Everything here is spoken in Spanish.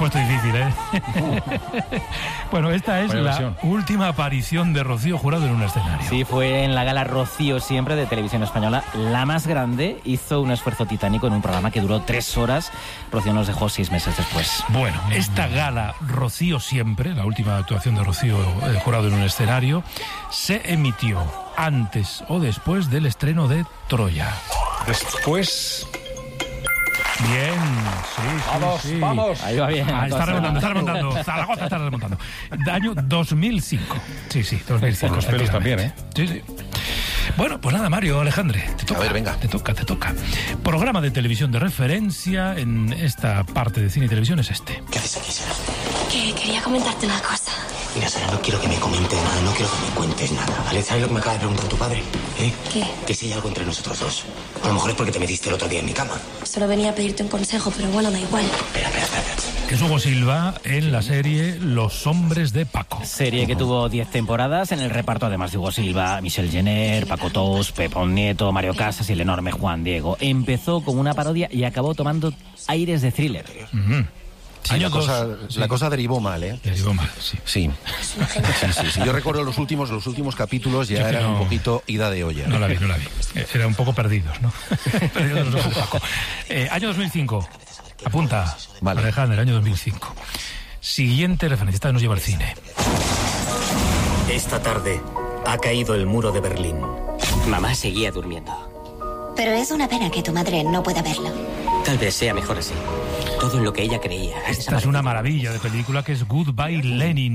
puesto difícil, ¿eh? Bueno, esta es la última aparición de Rocío Jurado en un escenario. Sí, fue en la gala Rocío Siempre de Televisión Española, la más grande. Hizo un esfuerzo titánico en un programa que duró 3 horas. Rocío nos dejó 6 meses después. Bueno, esta gala Rocío Siempre, la última actuación de Rocío Jurado en un escenario, se emitió antes o después del estreno de Troya. Después... Bien, sí. Vamos. Ahí va bien. Está remontando. Zaragoza está remontando. Año 2005. Sí, 2005. Por los pelos también, ¿eh? Sí. Bueno, pues nada, Mario, Alejandre, te toca. A ver, venga. Te toca. Programa de televisión de referencia en esta parte de cine y televisión es este. ¿Qué haces aquí, Sara? Que quería comentarte una cosa. Mira, Sara, no quiero que me comentes nada, no quiero que me cuentes nada, ¿vale? ¿Sabes lo que me acaba de preguntar tu padre? ¿Qué? Que si hay algo entre nosotros dos. A lo mejor es porque te metiste el otro día en mi cama. Solo venía a pedirte un consejo, pero bueno, da igual. Espera. Que es Hugo Silva en la serie Los Hombres de Paco. Serie que tuvo 10 temporadas. En el reparto, además de Hugo Silva, Michelle Jenner, Paco Tous, Pepón Nieto, Mario Casas y el enorme Juan Diego. Empezó como una parodia y acabó tomando aires de thriller. Sí, la cosa derivó mal, ¿eh? Derivó mal, sí. Sí. Yo recuerdo los últimos capítulos ya eran un poquito ida de olla. No la vi. Era un poco perdidos, ¿no? Perdidos los ojos, Paco. Año 2005. Apunta, vale. Alejandro, año 2005. Siguiente referencia, esta nos lleva al cine. Esta tarde ha caído el muro de Berlín. Mamá seguía durmiendo. Pero es una pena que tu madre no pueda verlo. Tal vez sea mejor así. Todo en lo que ella creía. Esta es una maravilla de película que es Goodbye Lenin.